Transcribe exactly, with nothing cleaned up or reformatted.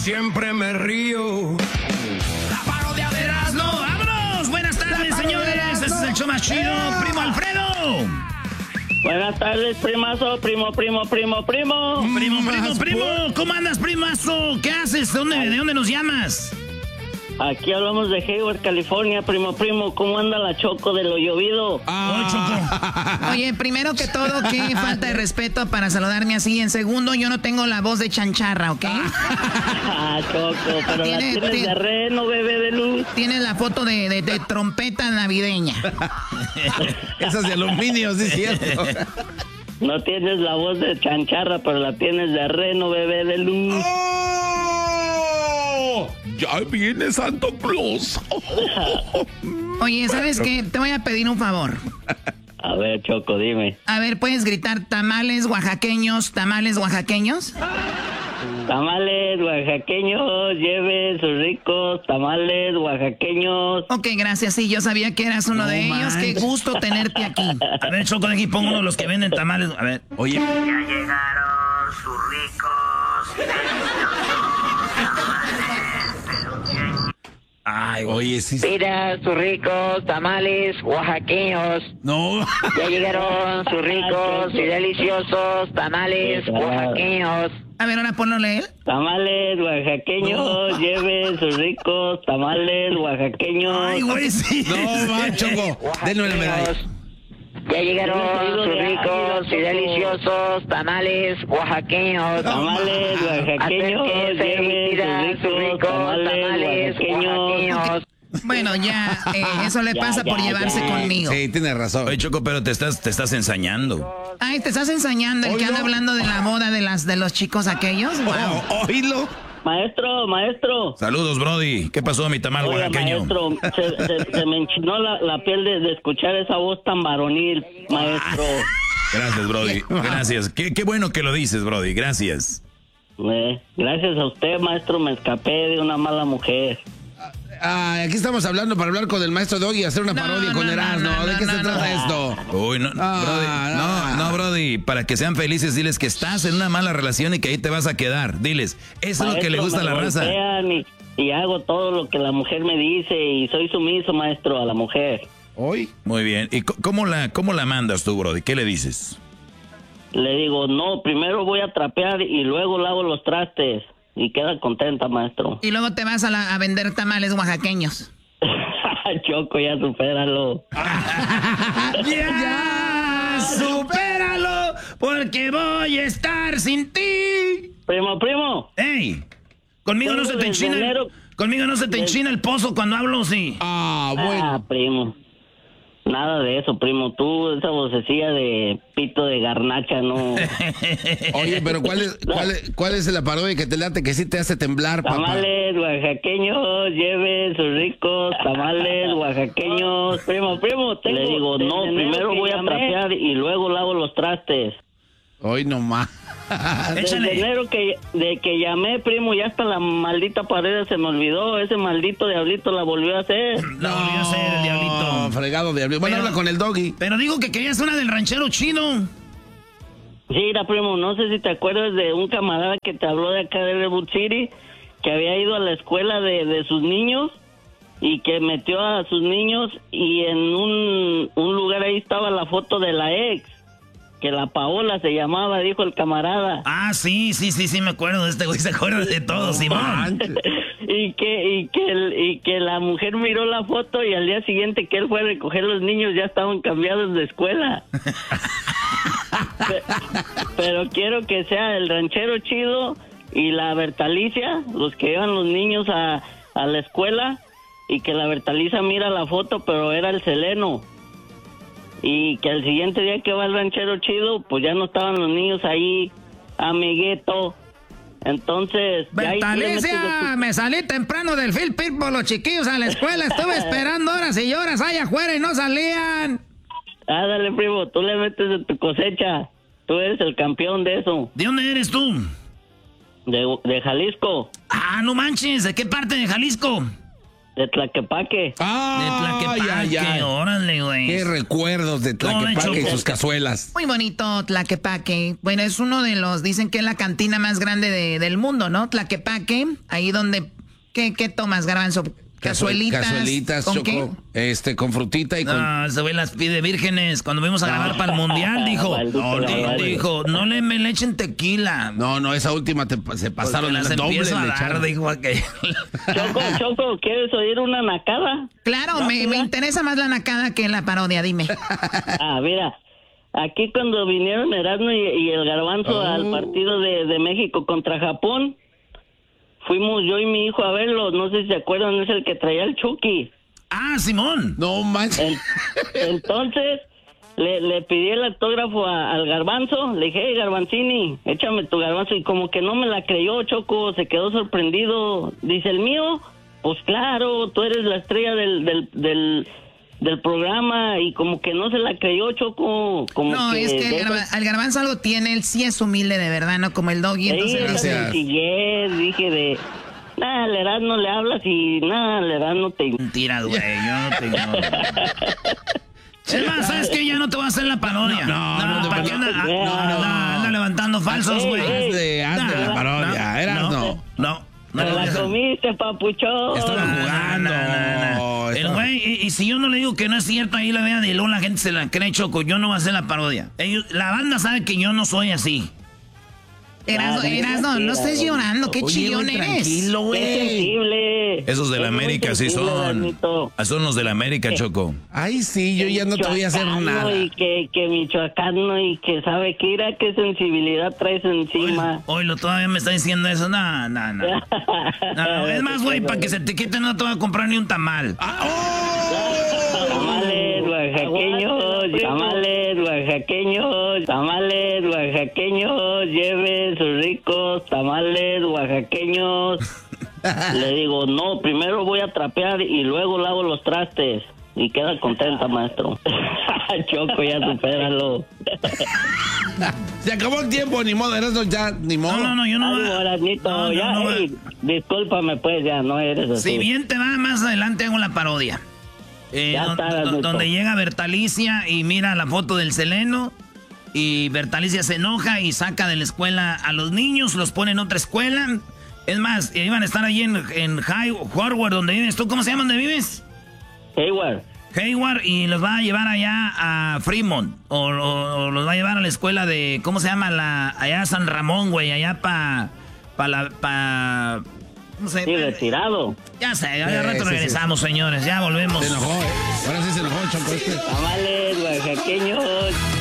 siempre me río. La parodia de Erasmo. ¡Vámonos! Buenas tardes, señores. Este es el show más chido. ¡Primo Alfredo! Buenas tardes, primazo, primo, primo, primo, primo. Primo, primo, primo. ¿Cómo andas, primazo? ¿Qué haces? ¿De dónde, de dónde nos llamas? Aquí hablamos de Hayward, California, primo, primo. ¿Cómo anda la Choco de lo llovido? Ah. Choco. Oye, primero que todo, qué falta de respeto para saludarme así. En segundo, yo no tengo la voz de chancharra, ¿ok? Ah, Choco, pero Tiene, la tienes tiene, de reno, bebé de luz. Tienes la foto de, de, de trompeta navideña. Esas de aluminio, sí es cierto. No tienes la voz de chancharra, pero la tienes de reno, bebé de luz. ¡Oh! Ya viene Santa Claus. Oye, ¿sabes qué? Te voy a pedir un favor. A ver, Choco, dime. A ver, ¿puedes gritar tamales oaxaqueños, tamales oaxaqueños? Tamales oaxaqueños, lleve sus ricos tamales oaxaqueños. Ok, gracias. Sí, yo sabía que eras uno No de ellos. manches. Qué gusto tenerte aquí. A ver, Choco, de aquí pongo uno de los que venden tamales. A ver. Oye. Ya llegaron sus ricos y deliciosos tamales peruñeños. Ay, Oye, sí. Mira, sus ricos tamales oaxaqueños. No. Ya llegaron sus ricos y deliciosos tamales oaxaqueños. A ver, ahora ponlo él. Tamales oaxaqueños, lleve sus ricos tamales oaxaqueños. Ay, güey, sí. No, va, Choco. Denle la medalla. Ya llegaron sus ricos y deliciosos tamales oaxaqueños. Tamales oaxaqueños, lleve sus ricos tamales oaxaqueños. Bueno, ya, eh, eso le Ya, pasa por ya, llevarse ya. conmigo. Sí, tienes razón. Oye, Choco, pero te estás, te estás ensañando. Ay, te estás ensañando el que anda hablando de la moda de las de los chicos aquellos. Wow. Oh, oílo. Maestro, maestro. Saludos, Brody. ¿Qué pasó, mi tamal Oiga, oaxaqueño? maestro, se, se- se me enchinó la, la piel de, de escuchar esa voz tan varonil, maestro. Gracias, Brody. Gracias. Qué, qué bueno que lo dices, Brody. Gracias. Eh, gracias a usted, maestro, me escapé de una mala mujer. Ah, aquí estamos hablando para hablar con el maestro Doggy y hacer una No, parodia no, con no, Erasmo. no, ¿De no, qué no, se no. trata esto? Uy, no, Ah, Brody. no. No, no, Brody. Para que sean felices, diles que estás en una mala relación y que ahí te vas a quedar. Diles, eso es lo que le gusta a la me raza. golpean Y, y hago todo lo que la mujer me dice y soy sumiso, maestro, a la mujer. ¿Hoy? Muy bien. ¿Y c- cómo la, cómo la mandas tú, Brody? ¿Qué le dices? Le digo, no, primero voy a trapear y luego lavo los trastes. Y queda contenta, maestro. Y luego te vas a, la- a vender tamales oaxaqueños. Choco, ya supéralo. ¡Ya! ¡Supéralo! Porque voy a estar sin ti. Primo, primo. ¡Ey! Conmigo no se te enchina el, conmigo no se te enchina el pozo cuando hablo, sí. Ah, bueno. Ah, primo. Nada de eso, primo. Tú, esa vocecilla de pito de garnacha, no. Oye, pero ¿cuál es, cuál, es, ¿cuál es la parodia que te late que sí te hace temblar, papá? Tamales oaxaqueños, lleve sus ricos tamales oaxaqueños. Primo, primo, tengo, le digo, no, primero voy a trapear y luego lavo los trastes. Hoy nomás. Desde enero que, de que llamé, primo, ya hasta la maldita pared se me olvidó. Ese maldito diablito la volvió a hacer. La volvió a hacer el diablito. Fregado diablito. Bueno, Pero- habla con el Doggy. Pero digo que querías una del ranchero chino. Sí, mira, primo, no sé si te acuerdas de un camarada que te habló de acá de Redwood City, que había ido a la escuela de, de sus niños y que metió a sus niños y en un, un lugar ahí estaba la foto de la ex, que la Paola se llamaba, dijo el camarada. Ah, sí, sí, sí, sí, me acuerdo de este güey, se acuerda de todo, Simón. y que y que el- y que la mujer miró la foto y al día siguiente que él fue a recoger los niños ya estaban cambiados de escuela. Pe- Pero quiero que sea el ranchero chido y la Bertalicia, los que llevan los niños a, a la escuela, y que la Bertalicia mira la foto, pero era el Seleno. Y que al siguiente día que va el ranchero chido, pues ya no estaban los niños ahí, amiguito. Entonces, ya ahí tú le metes de Bertalicia, tu- me salí temprano del Phil Pit por los chiquillos a la escuela. Estuve esperando horas y horas allá afuera y no salían. Ah, dale, primo, tú le metes de tu cosecha. Tú eres el campeón de eso. ¿De dónde eres tú? De, de Jalisco. Ah, no manches, ¿de qué parte de Jalisco? De Tlaquepaque. Ah, de Tlaquepaque, ya, ya. órale, güey. Qué recuerdos de Tlaquepaque y sus cazuelas. Muy bonito Tlaquepaque. Bueno, es uno de los, dicen que es la cantina más grande de, del mundo, ¿no? Tlaquepaque, ahí donde, ¿qué, qué tomas, Garbanzo? Cazuelitas. Cazuelitas, ¿con Choco. qué? Este, con frutita y con... No, ese güey las pide vírgenes. Cuando fuimos a grabar para el mundial, dijo, Maldito no, di- Garbanzo. dijo, no le, me le echen tequila. No, no, esa última te, se pasaron Porque las las dobles. empiezo a le dar, echaron. dijo aquel. Choco, Choco, ¿quieres oír una nacada? Claro, me, me interesa más la nacada que la parodia, dime. Ah, mira, aquí cuando vinieron Erasmo y, y el Garbanzo Oh. al partido de, de México contra Japón, fuimos yo y mi hijo a verlo, no sé si se acuerdan, es el que traía el Chucky. Ah, Simón. No manches. En- entonces, le, le pedí el autógrafo a- al Garbanzo, le dije, hey, Garbanzini, échame tu Garbanzo, y como que no me la creyó, Choco, se quedó sorprendido. Dice, ¿el mío? Pues claro, tú eres la estrella del, del, del, del programa, y como que no se la creyó, Choco. Como No, que es que de el, garba- esas- el Garbanzo algo tiene, él sí es humilde de verdad, ¿no? Como el Doggy, Sí, entonces esa dice, gracias. sencillez, dije de, nada, al Erasmo le hablas y nada, al Erasmo te... Mentira, güey, yo no te ignoro. Es más, ¿sabes qué? Ya no te voy a hacer la parodia. No, no, no te ¿para qué anda, no, no, no. anda, anda levantando falsos, Ey, güey? ey. Hazle, hazle No, la parodia. no, Eras no, no. no. Me no, la no. comiste, papuchón. Estaba No, no, jugando. no, no, no. El Estaba- güey, y, y si yo no le digo que no es cierto, ahí la vean y luego la gente se la cree, Choco. Yo no voy a hacer la parodia. Ellos, la banda sabe que yo no soy así. Erasno, Ah, Erasno, no estés llorando, qué Oye, chillón güey, eres. tranquilo, Qué güey. sensible. Esos de la Es muy América sí sensible, son. Erasmito. Son los de la América, Choco. Ay, sí, yo ya no te voy a hacer Michoacano, nada. Y que, que michoacano y que sabe que ira, qué sensibilidad traes encima. Hoy lo todavía me está diciendo eso. No, no, no. No, es más, güey, para que se te quite no te voy a comprar ni un tamal. Tamales oaxaqueños, tamales oaxaqueños, tamales oaxaqueños, lleve sus ricos tamales oaxaqueños. Le digo, no, primero voy a trapear y luego lavo los trastes. Y queda contenta, maestro. Choco, ya supéralo. Se acabó el tiempo, ni modo, eras ya, ni modo. No, no, no, yo no Ay, voy a- Erasmito, No, yo ya, no voy a- ey, discúlpame, pues, ya no eres así. Si bien te va, más adelante hago la parodia. Eh, Ya don- está, don- Erasmito. donde llega Bertalicia y mira la foto del Seleno. Y Bertalicia se enoja y saca de la escuela a los niños, los pone en otra escuela. Es más, iban a estar allí en, en High Harvard, donde vives tú. ¿Cómo se llama donde vives? Hayward. Hayward, y los va a llevar allá a Fremont. O, o- o los va a llevar a la escuela de, ¿cómo se llama? La, allá San Ramón, güey. Allá pa, pa la, pa, no sé. Sí, retirado. Ya sé, ya de Sí, rato sí, regresamos, señores. Ya volvemos. Se enojó, eh. Ahora sí se enojó, Choco, este. Tamales oaxaqueños.